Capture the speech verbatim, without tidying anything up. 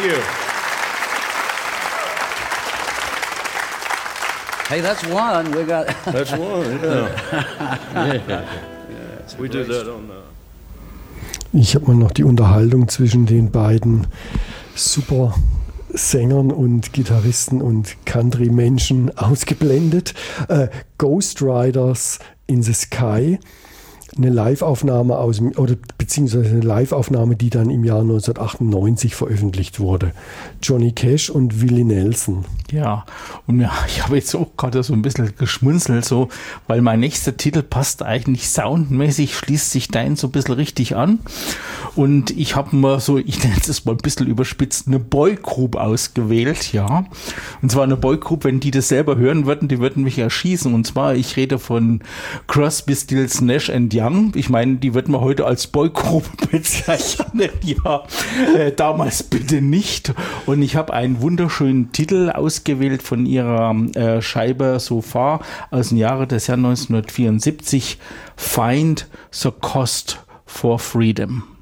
you. Hey, that's one. We got. That's one. Yeah. yeah. yeah. We did that on. Uh... Ich habe mal noch die Unterhaltung zwischen den beiden super Sängern und Gitarristen und Country-Menschen ausgeblendet. Äh, Ghost Riders in the Sky, eine Live-Aufnahme aus dem, oder beziehungsweise eine Live-Aufnahme, die dann im Jahr neunzehnhundertachtundneunzig veröffentlicht wurde. Johnny Cash und Willie Nelson. Ja, und ja, ich habe jetzt auch gerade so ein bisschen geschmunzelt, so, weil mein nächster Titel passt eigentlich soundmäßig, schließt sich dein so ein bisschen richtig an. Und ich habe mal so, ich nenne es mal ein bisschen überspitzt, eine Boygroup ausgewählt, ja. Und zwar eine Boygroup, wenn die das selber hören würden, die würden mich erschießen. Und zwar, ich rede von Crosby, Stills, Nash and Young. Ich meine, die würden wir heute als Boygroup bezeichnen, ja. Äh, damals bitte nicht. Und ich habe einen wunderschönen Titel ausgewählt von ihrer äh, Scheibe So Far aus dem Jahre des Jahres neunzehnhundertvierundsiebzig, Find the Cost for Freedom.